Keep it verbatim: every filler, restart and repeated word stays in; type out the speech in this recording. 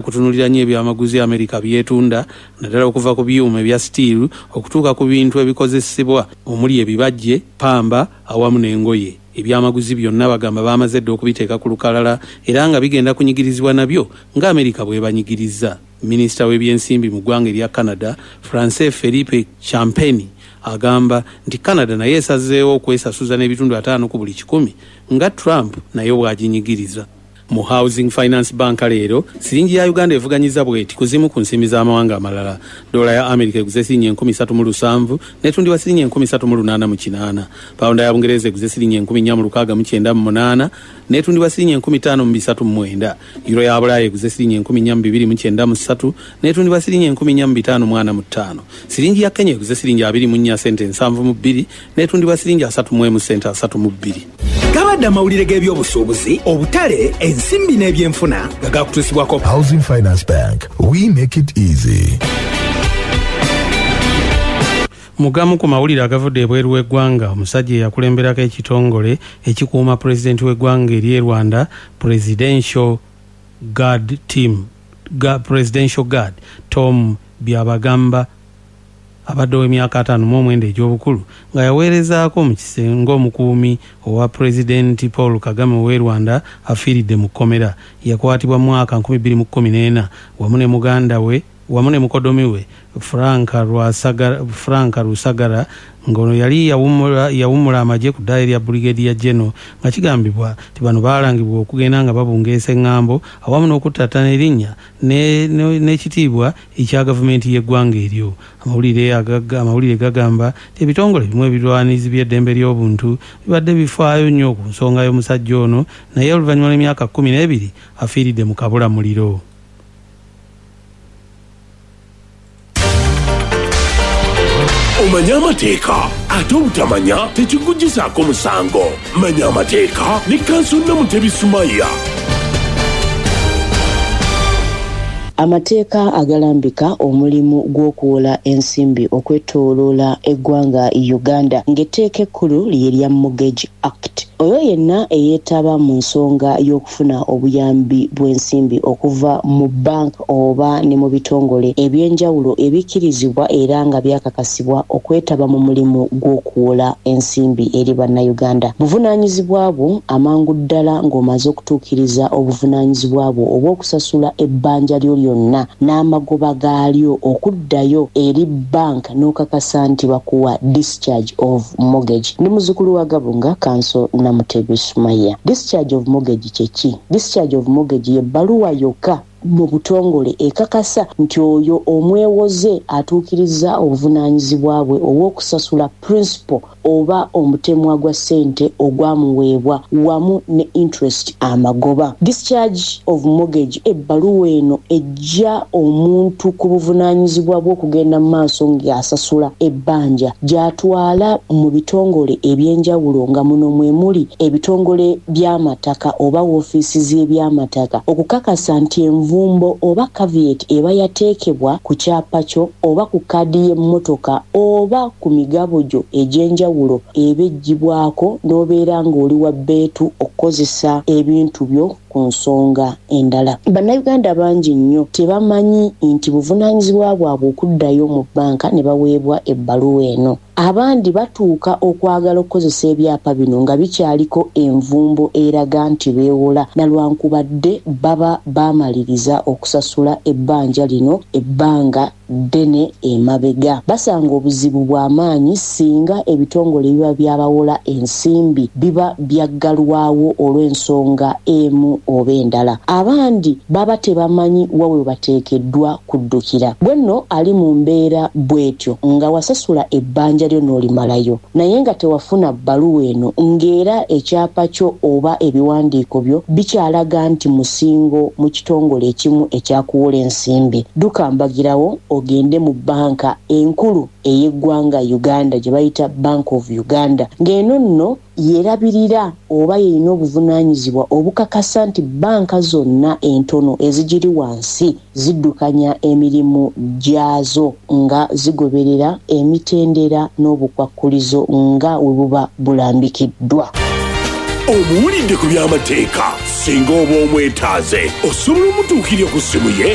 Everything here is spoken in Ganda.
okutunulira nnyo ebyamaguzi Amerika byetunda naddala okuva ku byuma ebya steel okutuuka ku bintu ebikozesebwa omuli ebibajje, pamba awamu n'engoye. Ebyamaguzi byonna bagamba bamaze dda okubiteeka ku lukalala era nga bigenda kunyigirizibwa nabyo nga Amerika bwe banyigiriza. Minisita w'ebyensimbi mu ggwanga erya Canada, Francois Philippe Champagne, agamba nti Canada naye esazeewo okwesasuza n'ebitundu ataano ku buli kikumi nga Trump naye bw'aginyigiriza. Mu Housing Finance Bank leero siringi ya Uganda evuganyiza bweti kuzimu ku nsimbi z'amawanga amalala. Dola ya Amerika eguze siringi enkumi ssatu mu lusanvu n'etundibwa siringi enkumi ssatu mu lunaana mu kinaana. Pawunda ya Bungereza eguze siringi enkumi nnya mu lukaaga mu kyenda mu munaana n'etundibwa siringi enkumi ttaano mu bisatu mu mwenda. Euro ya Bulaaya eguze siringi enkumi nnya mu bibiri mu kyenda mu ssatu n'etundibwa siringi enkumi nnya mu bitaano mu ana mu ttaano. Siringi ya Kenya eguze siringi abiri mu nnya sente nsanvu mu bbiri n'etundibwa siringi asatu mu emu sente asatu mu bbiri. Gabadde amawulire g'ebyobusuubuzi, obutale, ensimbi n'ebyenfuna nga gakutuusibwako. Housing Finance Bank, we make it easy. Mugamu ku mawulire agavudde ebweru w'eggwanga, omusajja eyakulemberako ekitongole ekikuuma pulezidenti w'eggwanga eri Rwanda Presidential Guard Team, Ga, Presidential Guard, Tom Byabagamba abadde w'emyaka ataano mu mwenda egy'obukulu nga yaweerezaako mu kisengo omukuumi owa pulezidenti Paul Kagame w'e Rwanda afiiridde mu kkomera. Yakwatibwa mu mwaka nkumi bbiri mu kkumi n'ena wamu ne muganda we wamu ne mukodomi we Franka Rusagara, Franka Rusagara ngono yali yawumula yawumula amagye ku ddaala lya Brigadier General nga kigambibwa ti bano baalangibwa okugenda nga babungeesa eŋŋambo awamu n'okuttattana erinnya n'ekitiibwa ekya gavumenti y'eggwanga eryo. Amawulire amawulire gagamba ti ebitongole bimu ebirwanizi by'eddembe ly'obuntu bibadde bifaayo nnyo ku nsonga y'omusajja ono naye oluvannyuma lw'emyaka kkumi n'ebiri afiiridde mu kabula muliro. Omanya amateeka ate obutamanya tekikuggyisaako musango. Manya amateeka ne Kanso Namutebi Sumaya. Amateeka agalambika omulimu gw'okuwola ensimbi okwetooloola eggwanga Uganda ng'etteeka ekkulu lye lya Mortgage Act. Oyo yenna eyeetaba mu nsonga y'okufuna obuyambi bw'ensimbi okuva mu bank oba ne mu bitongole eby'enjawulo ebikkirizibwa era nga byakakasibwa okwetaba mu mulimu gw'okuwola ensimbi eri bannayuganda. Buvunaanyizibwa bwo amangu ddala ng'omaze okutuukiriza obuvunaanyizibwa bwo obw'okusasula ebbanja lyo lyonna n'amagoba gaalyo okuddayo eri bank n'okakasa nti bakuwa discharge of mortgage. Ndi muzzukulu wa Gabunga, Kanso Namutebi Sumaya. Discharge of mortgage kyeki? Discharge of mortgage ye bbaluwa yokka mu butongole ekakasa nti oyo omwewoze atuukiriza obuvunaanyizibwa bwe obw'okusasula principal oba omutemwa gwa ssente ogwamuweebwa wamu ne interest amagoba. Discharge of mortgage ebbaluwa eno ejja omuntu ku buvunaanyizibwa bw'okugenda mu maaso ng'asasula ebbanja gy'atwala mu bitongole eby'enjawulo nga muno mwe muli ebitongole by'amataka oba woofiisi z'ebyamataka okukakasa nti envu vumbo oba caveat eba yateekebwa ku kyapa kyo oba ku kkaadi y'emmotoka oba ku migabo gyo egy'enjawulo ebejjibwako n'obeera ng'oli wa bbeetu okukozesa ebintu byo ku nsonga endala. Bannayuganda bangi nnyo tebamanyi nti buvunaanyizibwa bwabwe okuddayo mu bbanka ne baweebwa ebbaluwa eno. Abandi batuuka okwagala okukozesa ebyapa bino nga bikyaliko envumbo eraga nti beewola nalwankubadde baba baamaliriza okusasula ebbanja lino ebbanga ddene emabega. Basanga obuzibu bw'amaanyi singa ebitongole biba byabawola ensimbi biba byaggalwawo olw'ensonga emu oba endala. Abandi baba tebamanyi wawe bateekeddwa kuddukira. Bwenno ali mu mbeera bwetyo nga wasasula ebbanja lyo n'olimalayo naye nga tewafuna bbaluwa eno ng'era ekyapa kyo oba ebiwandiiko byo bikyalaga nti musingo mu kitongole ekimu ekyakuwola ensimbi. Dukambagirawo ogende mu banka enkulu ey'eggwanga Uganda gye bayita Bank of Uganda ng'eno nno yerabirira oba yerina obuvunaanyizibwa obukakasa nti banka zonna entono ezigiri wansi ziddukanya emirimu gyazo nga zigoberera emitendera n'obukwakkulizo nga we buba bulambikiddwa. Omuwulidde ku by'amateeka singa oba omwetaaze osobola omutuukirira ku ssimu ye